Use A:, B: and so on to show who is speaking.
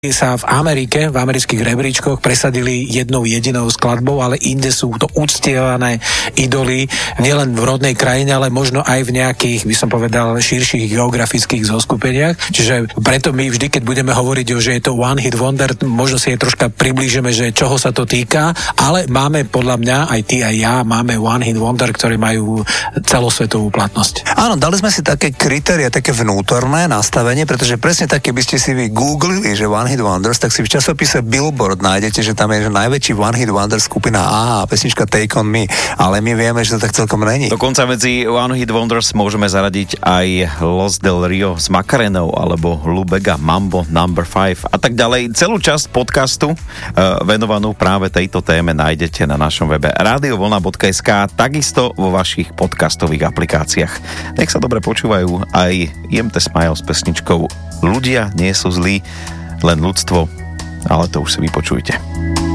A: sa v Amerike, v amerických rebríčkoch presadili jednou jedinou skladbou, ale inde sú to uctievané idoly nielen v rodnej krajine, ale možno aj v nejakých, by som povedal, širších geografických zoskupeniach. Čiže preto my vždy, keď budeme hovoriť, že je to one hit wonder, možno si aj troška priblížime, že čoho sa to týka, ale máme podľa mňa, aj ty, aj ja, máme one hit wonder, ktoré majú celosvetovú platnosť.
B: Áno, dali sme si také kritéria, také vnútorné nastavenie, pretože presne také by ste si vy googlili, že one hit wonders, tak si v časopise Billboard nájdete, že tam je že najväčší one hit wonder skupina AHA, pesnička Take on Me, ale my vieme, že to tak celkom není.
C: Dokonca medzi one hit wonders môžeme zaradiť aj Los del Rio s Macarenou alebo Lubega Mambo No. 5 a tak ďalej. Celú časť podcastu venovanú práve tejto téme nájdete na našom webe radiovlna.sk, takisto vo vašich podcastových aplikáciách. Nech sa dobre počúvajú aj IMT Smile s pesničkou Ľudia nie sú zlí, len ľudstvo, ale to už si vypočujte.